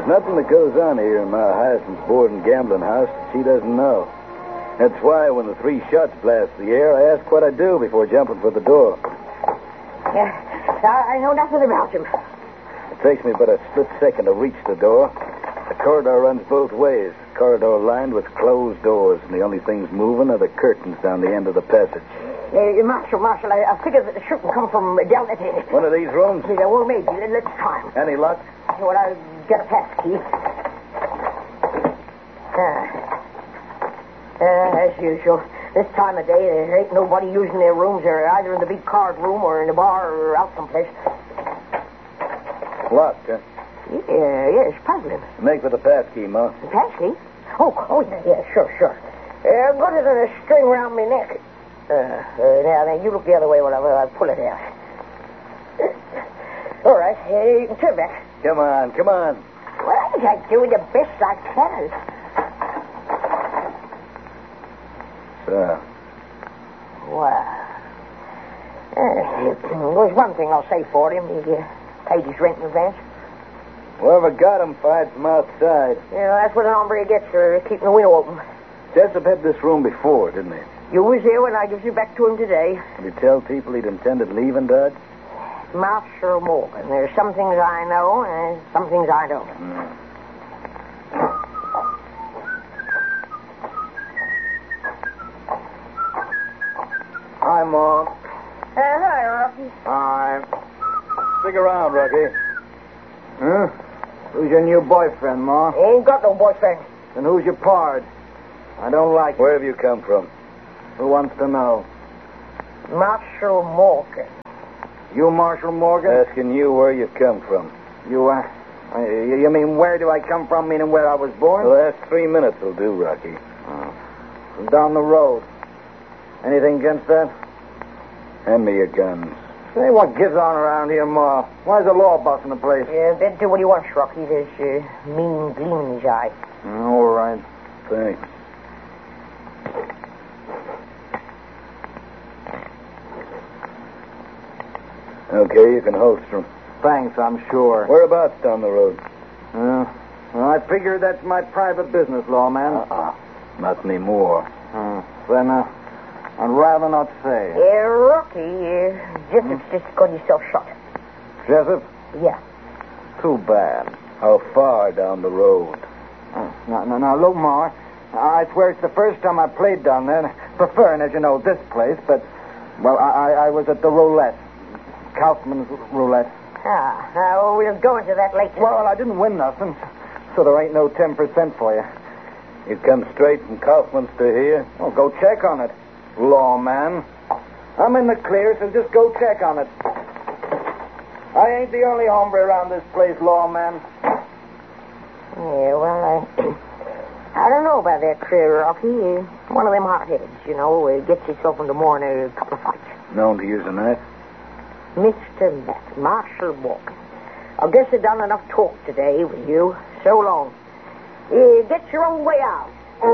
There's nothing that goes on here in Ma Hyacinth's board and gambling house that she doesn't know. That's why when the 3 shots blast the air, I ask what I do before jumping for the door. Yeah, I know nothing about him. It takes me but a split second to reach the door. The corridor runs both ways. Corridor lined with closed doors, and the only things moving are the curtains down the end of the passage. Marshal, I figured that the shooting come from down at it. One of these rooms? Yeah, well, maybe. Let's try him. Any luck? Well, I'll get a pass key. As usual. This time of day, there ain't nobody using their rooms. They're either in the big card room or in the bar or out someplace. Locked, huh? Yeah, it's puzzling. Make for the pass key, Ma. The pass key? Oh, yeah, sure. Better than a string around my neck. Now, you look the other way while I pull it out. All right, you can turn back. Come on. Well, I'm doing the best I can. So, Well, there's one thing I'll say for him. He paid his rent in advance. whoever got him fired from outside. Yeah, that's what an hombre gets for keeping the window open. Jessup had this room before, didn't he? You was here when I gives you back to him today. Did he tell people he'd intended leaving Dodge? Marshal Morgan. There's some things I know and some things I don't. Hi, Mom. Hi, Rocky. Hi. Stick around, Rocky. Huh? Who's your new boyfriend, Ma? Ain't got no boyfriend. Then who's your pard? I don't like Where have you come from? Who wants to know? Marshal Morgan. You Marshal Morgan? Asking you where you come from. You mean where do I come from, meaning where I was born? The last 3 minutes will do, Rocky. From down the road. Anything against that? Hand me your guns. Say, what gives on around here, Ma? Why's the law busting the place? Yeah, then do what he wants, Rocky. There's mean gleam in his eye. All right. Thanks. Okay, you can holster him. Thanks, I'm sure. Whereabouts down the road? Well, I figure that's my private business, lawman. Not anymore. Then, I'd rather not say. Yeah, Rocky, Jessup's just got himself shot. Jessup? Yeah. Too bad. How far down the road? Now, look, Ma. I swear it's the first time I played down there. Preferring, as you know, this place, but, well, I was at the roulette. Kaufman's roulette. We'll go into that later. Well, I didn't win nothing, so there ain't no 10% for you. You come straight from Kaufman's to here? Well, go check on it, lawman. I'm in the clear, so just go check on it. I ain't the only hombre around this place, lawman. Yeah, well, I don't know about that, Rocky. One of them hotheads, gets himself into more than a couple of fights. Known to use a knife? Mr. Matt, Marshal Morgan. I guess I've done enough talk today with you. So long. Get your own way out.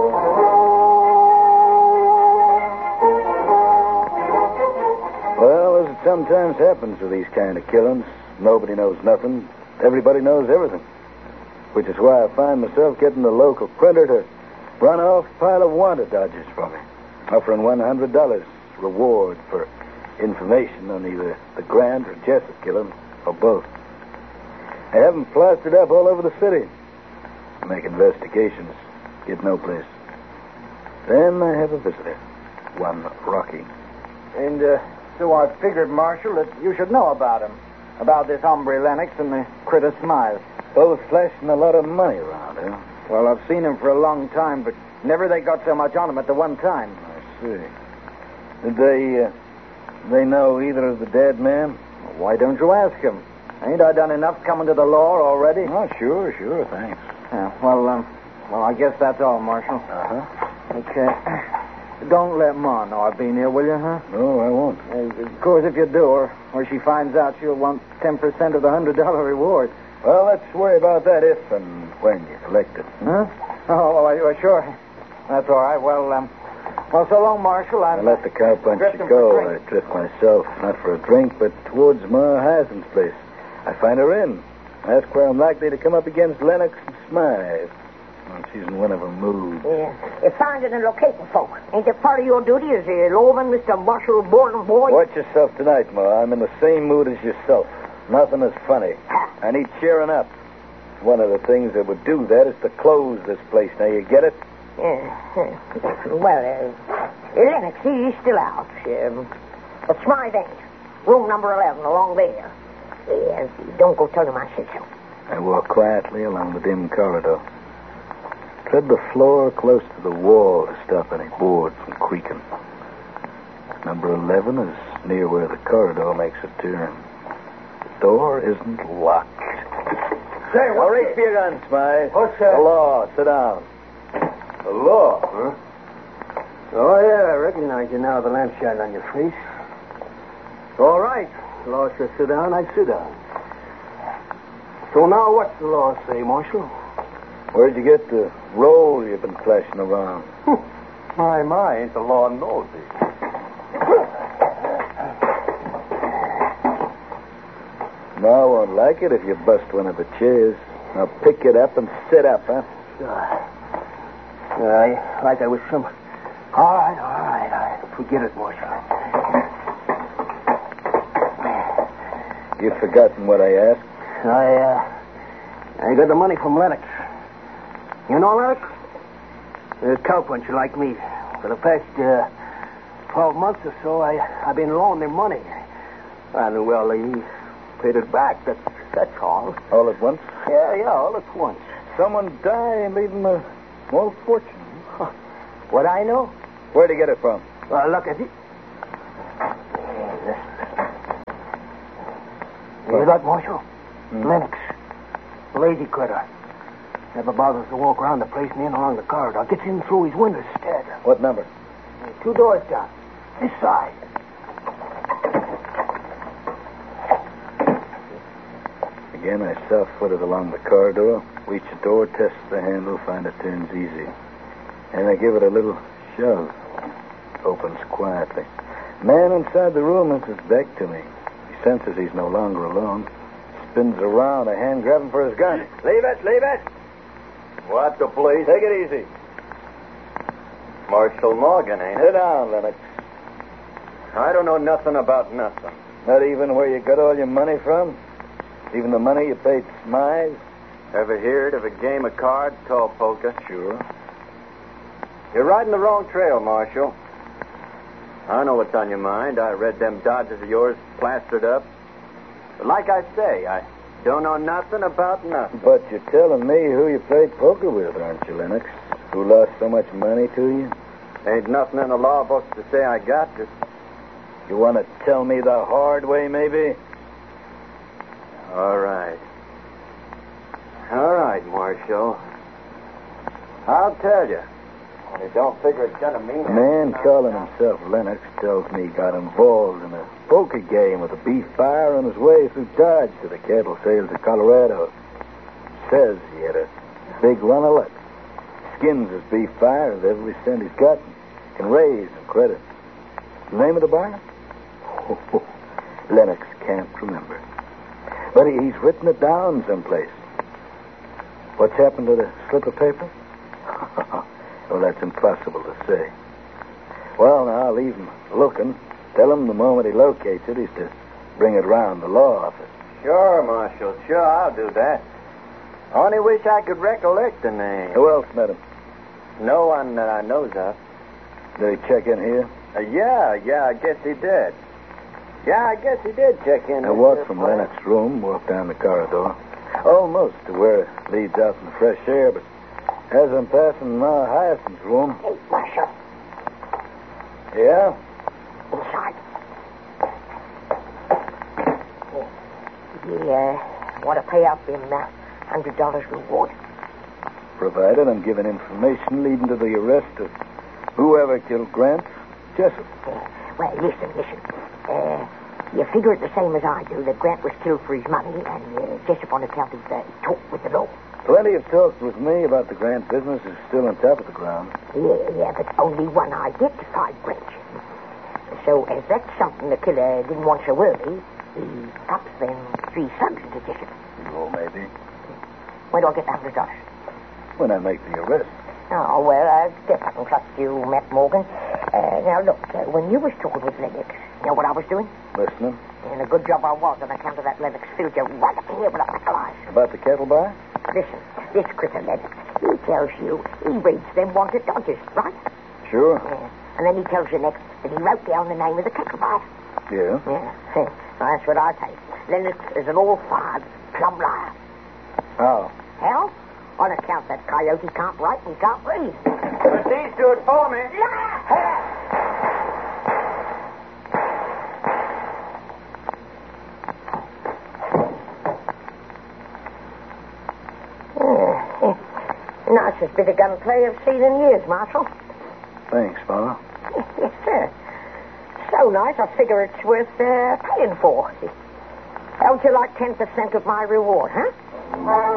Well, as it sometimes happens with these kind of killings, nobody knows nothing. Everybody knows everything. Which is why I find myself getting the local printer to run off a pile of wanted dodgers for me, offering $100 reward for information on either the Grant or Jessup killing, or both. I have them plastered up all over the city. Make investigations, get no place. Then I have a visitor, one Rocky. And so I figured, Marshal, that you should know about him. About this hombre Lennox and the critter Smythe. Both flashing a lot of money around, huh? Well, I've seen him for a long time, but never they got so much on him at the one time. I see. Did they know either of the dead men? Well, why don't you ask him? Ain't I done enough coming to the law already? Oh, sure, thanks. Yeah, well, I guess that's all, Marshal. Uh-huh. Okay. Don't let Ma know I've been here, will you, huh? No, I won't. Of course, if you do, or she finds out, she'll want 10% of the $100 reward. Well, let's worry about that if and when you collect it. Huh? Oh, sure. That's all right. Well, so long, Marshal. I let the cowpuncher go. I drift myself, not for a drink, but towards Ma Hyacinth's place. I find her in. That's where I'm likely to come up against Lennox and Smythe. Well, she's in one of her moods. Yeah. You're finding and locating folk. Ain't that part of your duty as a lawman, Mr. Marshall Borden boy? Watch yourself tonight, Ma. I'm in the same mood as yourself. Nothing is funny. I need cheering up. One of the things that would do that is to close this place. Now, you get it? Yeah. Well, Lennox, he's still out. But Smythe ain't. Room number 11, along there. Yeah, don't go tell him I said so. I walk quietly along the dim corridor. Tread the floor close to the wall to stop any boards from creaking. Number 11 is near where the corridor makes a turn. The door isn't locked. Say, Now, reach for your gun, Smythe. What's that? The law. Sit down. The law, huh? Oh, yeah, I recognize you now, the lamp shining on your face. All right. The law says sit down, I sit down. So now what's the law say, Marshal? Where'd you get the roll you've been flashing around? My, ain't the law nosy. No, I won't like it if you bust one of the chairs. Now pick it up and sit up, huh? Like I was some... All right. Forget it, Marshal. You've forgotten what I asked? I got the money from Lennox. You know Lennox? A cowpuncher like me. For the past 12 months or so, I've been loaning him money. And, well, he paid it back. That's all. All at once? Yeah, all at once. Someone die and leave him a small fortune. What I know? Where'd he get it from? Look at it. You that, Marshal? Lennox. Lazy critter. Never bothers to walk around the place and in along the corridor. Gets in through his windows instead. What number? 2 doors down. This side. Again, I soft-footed along the corridor. Reach the door, test the handle, find it turns easy. And I give it a little shove. Opens quietly. Man inside the room has his back to me. He senses he's no longer alone. Spins around, a hand grabbing for his gun. Leave it! What the police? Take it easy. Marshal Morgan, ain't Sit it? down, Lennox. I don't know nothing about nothing. Not even where you got all your money from? Even the money you paid Smythe? Ever heard of a game of cards called poker? Sure. You're riding the wrong trail, Marshal. I know what's on your mind. I read them dodges of yours plastered up. But like I say, I don't know nothing about nothing. But you're telling me who you played poker with, aren't you, Lennox? Who lost so much money to you? Ain't nothing in the law books to say I got it. You want to tell me the hard way, maybe? All right. All right, Marshal. I'll tell you. Only don't figure it's going to mean A man calling himself Lennox tells me he got involved in a poker game with a beef buyer on his way through Dodge to the cattle sales of Colorado. Says he had a big run of luck. Skins his beef buyer with every cent he's got and can raise and credit. The name of the buyer? Lennox can't remember. But he's written it down someplace. What's happened to the slip of paper? Well, that's impossible to say. Well, now, I'll leave him looking. Tell him the moment he locates it, he's to bring it round the law office. Sure, Marshal. Sure, I'll do that. Only wish I could recollect the name. Who else met him? No one that I knows of. Did he check in here? Yeah, I guess he did. Yeah, I guess he did check in. I walked from Lennox's room, walked down the corridor, almost to where it leads out in the fresh air, but as I'm passing Ma Hyacinth's room... Hey, Marshal. Yeah? Inside. You want to pay out them $100 reward? Provided I'm given information leading to the arrest of whoever killed Grant Jessup. Well, listen. You figure it the same as I do, that Grant was killed for his money and Jessup on account of talk with the law. Plenty of talk with me about the Grant business is still on top of the ground. Yeah, but only one identified Grant. So, as that's something the killer didn't want so early, he pops them 3 slugs into Jessup. Oh, maybe. When do I get down to Dodge? When I make the arrest. Oh, well, I guess I can trust you, Matt Morgan. Now, look, when you was talking with Lennox, you know what I was doing? Listening. And a good job I was on account of that Lennox filled you right up here with a pack of lies. About the cattle buy? Listen, this critter Lennox, he tells you he reads them wanted dodgers, right? Sure. Yeah. And then he tells you next that he wrote down the name of the cattle buyer. Yeah. Yeah. Well, that's what I say. Lennox is an all-fired plum liar. How? Hell, on account that coyote can't write and can't read. But these do it for me. Nicest bit of gunplay I've seen in years, Marshal. Thanks, fella. Yes, sir. So nice, I figure it's worth paying for. How would you like 10% of my reward, huh?